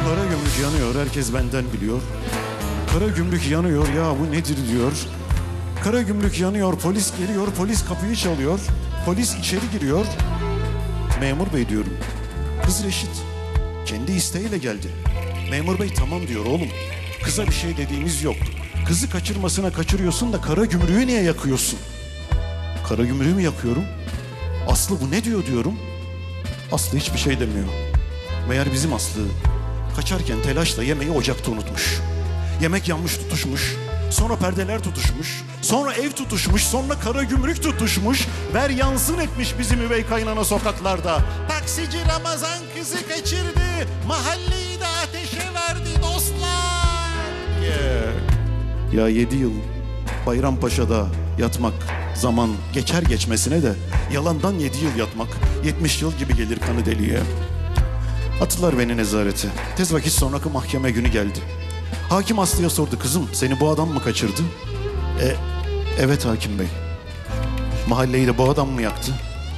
Karagümrük yanıyor, herkes benden biliyor. Karagümrük yanıyor, ya bu nedir diyor. Karagümrük yanıyor, polis geliyor, polis kapıyı çalıyor. Polis içeri giriyor. Memur bey diyorum. Kız reşit. Kendi isteğiyle geldi. Memur bey tamam diyor oğlum. Kıza bir şey dediğimiz yok. Kızı kaçırmasına kaçırıyorsun da Karagümrük'ü niye yakıyorsun? Karagümrük'ü mü yakıyorum? Aslı bu ne diyor diyorum. Aslı hiçbir şey demiyor. Meğer bizim Aslı kaçarken telaşla yemeği ocakta unutmuş. Yemek yanmış tutuşmuş. Sonra perdeler tutuşmuş. Sonra ev tutuşmuş. Sonra Karagümrük tutuşmuş. Ver yansın etmiş bizim üvey kaynana sokaklarda. Taksici Ramazan kızı kaçırdı. Mahalleyi de ateşe verdi dostlar. Ya 7 yıl Bayrampaşa'da yatmak, zaman geçer geçmesine de yalandan 7 yıl yatmak 70 yıl gibi gelir kanı deliye. Attılar beni nezarete. Tez vakit sonraki mahkeme günü geldi. Hakim Aslı'ya sordu, kızım seni bu adam mı kaçırdı? Evet hakim bey. Mahalleyi de bu adam mı yaktı?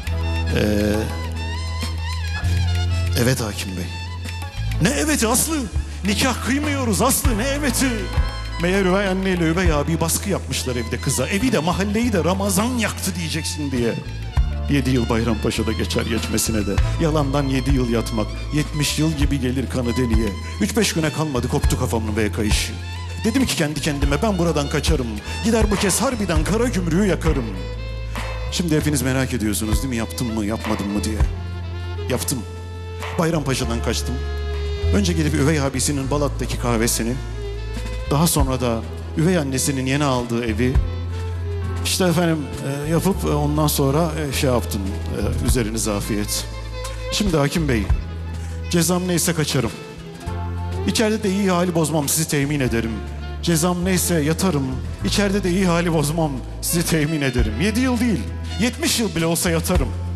Evet hakim bey. Ne eveti Aslı? Nikah kıymıyoruz Aslı, ne eveti? Meğer üvey anneyle üvey abi baskı yapmışlar evde kıza. Evi de mahalleyi de Ramazan yaktı diyeceksin diye. 7 yıl Bayrampaşa'da geçer geçmesine de. Yalandan 7 yıl yatmak 70 yıl gibi gelir kanı deliye. 3-5 güne kalmadı koptu kafamın ve kayışı. Dedim ki kendi kendime ben buradan kaçarım. Gider bu kez harbiden Karagümrük'ü yakarım. Şimdi hepiniz merak ediyorsunuz değil mi? Yaptım mı yapmadım mı diye. Yaptım. Bayrampaşa'dan kaçtım. Önce gidip üvey abisinin Balat'taki kahvesini, daha sonra da üvey annesinin yeni aldığı evi işte efendim yapıp ondan sonra şey yaptım, üzeriniz afiyet. Şimdi hakim bey, cezam neyse kaçarım. İçeride de iyi hali bozmam, sizi temin ederim. Cezam neyse yatarım. İçeride de iyi hali bozmam, sizi temin ederim. 7 yıl değil, 70 yıl bile olsa yatarım.